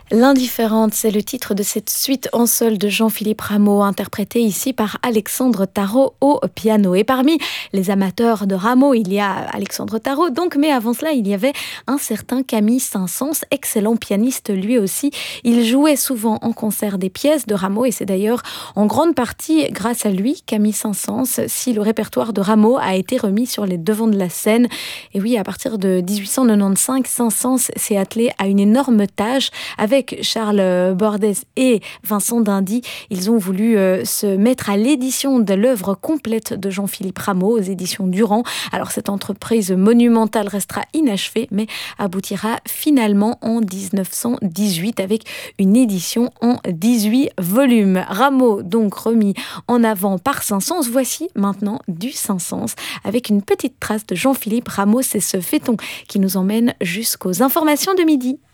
L'indifférente, c'est le titre de cette suite en sol de Jean-Philippe Rameau, interprétée ici par Alexandre Tarot au piano. Et parmi les amateurs de Rameau, il y a Alexandre Tarot, donc, mais avant cela, il y avait un certain Camille Saint-Saëns, excellent pianiste lui aussi. Il jouait souvent en concert des pièces de Rameau et c'est d'ailleurs en grande partie grâce à lui, Camille Saint-Saëns, si le répertoire de Rameau a été remis sur les devants de la scène. Et oui, à partir de 1895, Saint-Saëns s'est attelé à une énorme tâche avec Charles Bordès et Vincent d'Indy. Ils ont voulu se mettre à l'édition de l'œuvre complète de Jean-Philippe Rameau aux éditions Durand. Alors cette entreprise monumentale restera inachevée, mais aboutira finalement en 1918 avec une édition en 18 volumes. Rameau donc remis en avant par Saint-Saëns. Voici maintenant du Saint-Saëns avec une petite trace de Jean-Philippe Rameau. C'est ce feuilleton qui nous emmène jusqu'aux informations de midi.